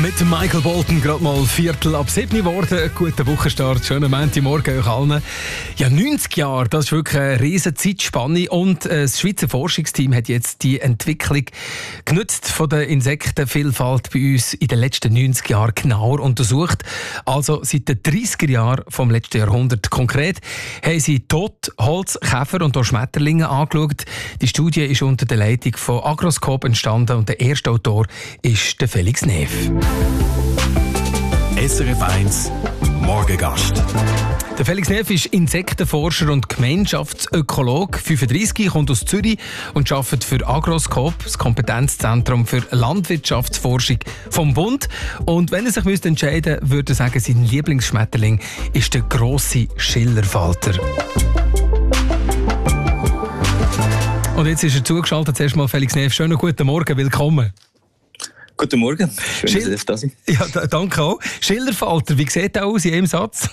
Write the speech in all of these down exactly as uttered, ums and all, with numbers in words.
Mit Michael Bolton gerade mal Viertel ab sieben geworden. Guten Wochenstart, schönen Montagmorgen euch allen. Ja, neunzig Jahre, das ist wirklich eine riesige Zeitspanne. Und äh, das Schweizer Forschungsteam hat jetzt die Entwicklung genutzt von der Insektenvielfalt bei uns in den letzten neunzig Jahren genauer untersucht. Also seit den dreissiger Jahren vom letzten Jahrhundert. Konkret haben sie Tod, Holz, Käfer und auch Schmetterlinge angeschaut. Die Studie ist unter der Leitung von Agroscope entstanden und der erste Autor ist der Felix Neff. S R F eins Morgengast. Der Felix Neff ist Insektenforscher und Gemeinschaftsökologe. fünfunddreissig, kommt aus Zürich und arbeitet für Agroscope, das Kompetenzzentrum für Landwirtschaftsforschung vom Bund. Und wenn er sich müsste entscheiden müsste, würde er sagen, sein Lieblingsschmetterling ist der grosse Schillerfalter. Und jetzt ist er zugeschaltet. Zuerst mal Felix Neff. Schönen guten Morgen, willkommen. Guten Morgen, schön, Schil- dass ihr da seid. Ja, danke auch. Schillerfalter, wie sieht der aus in einem Satz?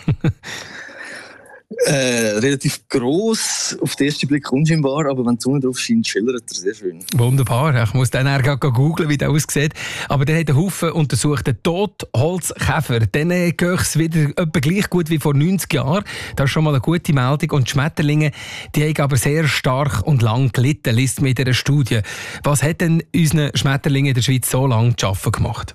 Äh, relativ gross, auf den ersten Blick unscheinbar, aber wenn die Sonne drauf scheint, schillert er sehr schön. Wunderbar, ich muss dann eher googeln, wie der aussieht. Aber der hat einen Haufen untersucht, den Tod, Holz, Käfer. Dann geht es wieder etwa gleich gut wie vor neunzig Jahren. Das ist schon mal eine gute Meldung. Und die Schmetterlinge, die haben aber sehr stark und lang gelitten, liest man in dieser Studie. Was hat denn unseren Schmetterlingen in der Schweiz so lange zu arbeiten gemacht?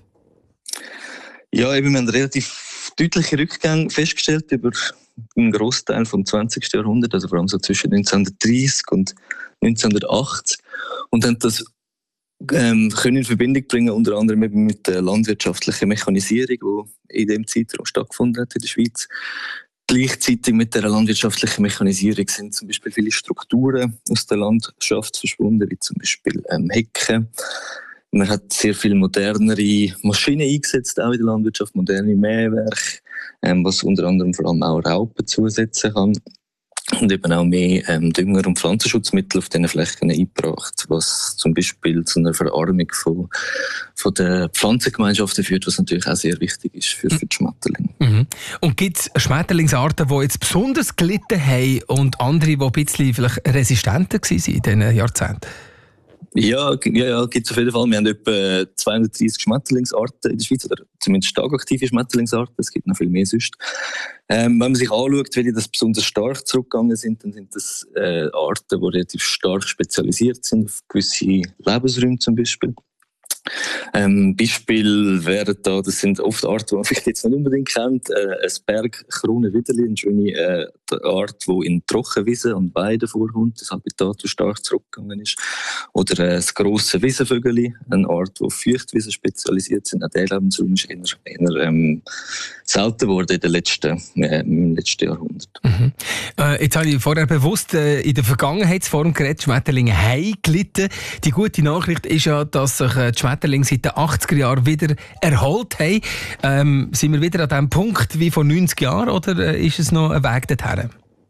Ja, eben, wir haben relativ deutliche Rückgänge festgestellt über einen Grossteil vom zwanzigsten Jahrhundert, also vor allem so zwischen neunzehnhundertdreissig und neunzehnhundertachtzig. Und haben das ähm, können in Verbindung bringen, unter anderem eben mit der landwirtschaftlichen Mechanisierung, die in diesem Zeitraum stattgefunden hat in der Schweiz. Gleichzeitig mit der landwirtschaftlichen Mechanisierung sind zum Beispiel viele Strukturen aus der Landschaft verschwunden, wie zum Beispiel ähm, Hecken. Man hat sehr viel modernere Maschinen eingesetzt, auch in der Landwirtschaft, moderne Mähwerke, ähm, was unter anderem vor allem auch Raupen zusetzen kann. Und eben auch mehr ähm, Dünger- und Pflanzenschutzmittel auf diesen Flächen eingebracht, was zum Beispiel zu einer Verarmung von, von den Pflanzengemeinschaften führt, was natürlich auch sehr wichtig ist für, für die Schmetterlinge. Mhm. Und gibt es Schmetterlingsarten, die jetzt besonders gelitten haben und andere, die ein bisschen vielleicht resistenter waren in diesen Jahrzehnten? Ja, ja, ja, gibt es auf jeden Fall. Wir haben etwa zweihundertdreissig Schmetterlingsarten in der Schweiz, oder zumindest stark aktive Schmetterlingsarten. Es gibt noch viel mehr sonst. Ähm, wenn man sich anschaut, welche das besonders stark zurückgegangen sind, dann sind das äh, Arten, die relativ stark spezialisiert sind, auf gewisse Lebensräume zum Beispiel. Ähm, Beispiel wären da, das sind oft Arten, die man vielleicht jetzt nicht unbedingt kennt, äh, ein Bergkronenwiderli, eine schöne äh, Art, die in Trockenwiesen und Weiden vorkommt, das Habitat, das stark zurückgegangen ist. Oder äh, das grosse Wiesenvögeli, eine Art, die auf Feuchtwiesen spezialisiert sind. Auch der Lebensraum ist eher, eher ähm, selten geworden in den letzten, äh, im letzten Jahrhundert. Mhm. Äh, jetzt habe ich vorher bewusst äh, in der Vergangenheitsform geredet, Schmetterlinge haben gelitten. Die gute Nachricht ist ja, dass sich äh, die Schmetterlinge seit den achtziger Jahren wieder erholt haben. Ähm, sind wir wieder an dem Punkt wie vor neunzig Jahren oder äh, ist es noch ein Weg dorthin?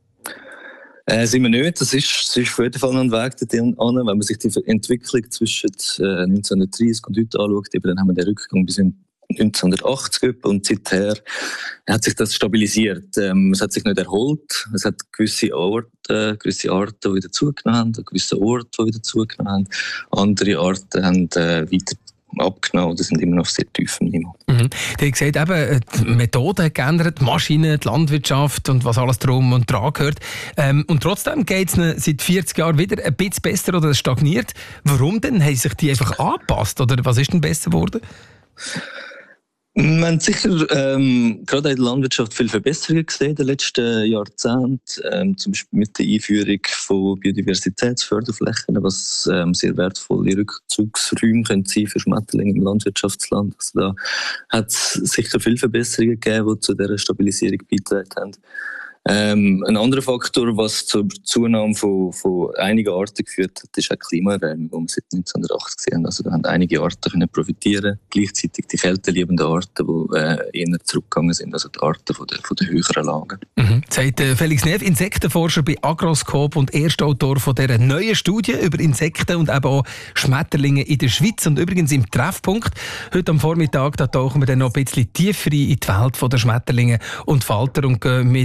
Äh, sind wir nicht. Das ist, das ist auf jeden Fall noch ein Weg dorthin an. Wenn man sich die Entwicklung zwischen äh, neunzehnhundertdreissig und heute anschaut, eben, dann haben wir den Rückgang bis in neunzehnhundertachtzig und seither hat sich das stabilisiert. Ähm, es hat sich nicht erholt. Es hat gewisse Orte, gewisse Arten, die wieder zugenommen haben, gewisse Orte, die wieder zugenommen haben. Andere Arten haben äh, weiter abgenommen oder sind immer noch auf sehr tiefem Niveau. Mhm. Du hast gesagt, eben, die Methoden haben geändert, die Maschinen, die Landwirtschaft und was alles drum und dran gehört. Ähm, und trotzdem geht es seit vierzig Jahren wieder ein bisschen besser oder es stagniert. Warum denn? Haben sich die einfach angepasst oder was ist denn besser geworden? Wir haben sicher ähm, gerade in der Landwirtschaft viele Verbesserungen gesehen in den letzten Jahrzehnten. Ähm, zum Beispiel mit der Einführung von Biodiversitätsförderflächen, was ähm, sehr wertvolle Rückzugsräume können sein für Schmetterlinge im Landwirtschaftsland. Also da hat es sicher viele Verbesserungen gegeben, die zu dieser Stabilisierung beigetragen haben. Ähm, ein anderer Faktor, was zur Zunahme von, von einigen Arten geführt hat, ist auch die Klimaerwärmung, die wir seit neunzehnhundertachtzig gesehen haben. Also da haben einige Arten können profitieren, gleichzeitig die kälteliebenden Arten, die äh, eher zurückgegangen sind, also die Arten von der, von der höheren Lagen. Mhm. Sagt äh, Felix Neff, Insektenforscher bei Agroscope und Erstautor von dieser neuen Studie über Insekten und eben auch Schmetterlinge in der Schweiz. Und übrigens im Treffpunkt, heute am Vormittag, da tauchen wir dann noch ein bisschen tiefer in die Welt der Schmetterlinge und Falter und gehen mit äh,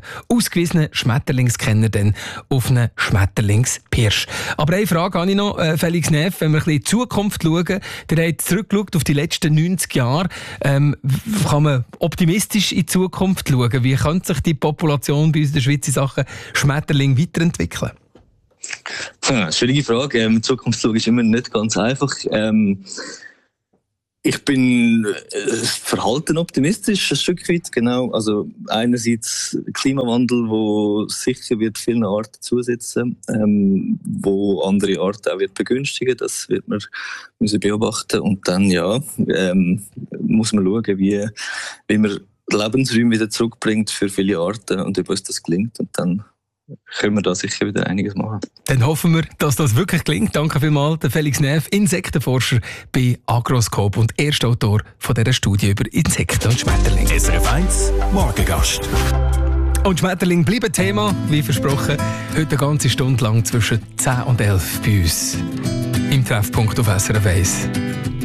ausgewiesenen Schmetterlingskenner dann auf einen Schmetterlingspirsch. Aber eine Frage habe ich noch, äh, Felix Neff, wenn wir ein bisschen in die Zukunft schauen. Der hat zurückgeschaut auf die letzten neunzig Jahre. Ähm, kann man optimistisch in die Zukunft schauen? Wie könnte sich die Population bei uns in der Schweiz in Sachen Schmetterling weiterentwickeln? Ja, schwierige Frage. Ähm, Zukunftsschauen ist immer nicht ganz einfach. Ähm, ich bin äh, verhalten optimistisch, ein Stück weit, genau. Also einerseits Klimawandel, wo sicher wird vielen Arten zusetzen, ähm, wo andere Arten auch wird begünstigen. Das wird man müssen beobachten. Und dann ja, ähm, muss man schauen, wie, wie man Lebensräume wieder zurückbringt für viele Arten und ob uns das gelingt. Und dann können wir da sicher wieder einiges machen. Dann hoffen wir, dass das wirklich gelingt. Danke vielmals, der Felix Neff, Insektenforscher bei Agroscope und Erstautor von dieser Studie über Insekten und Schmetterlinge. S R F eins Morgengast. Und Schmetterlinge bleiben Thema, wie versprochen, heute eine ganze Stunde lang zwischen zehn und elf bei uns im Treffpunkt auf S R F eins.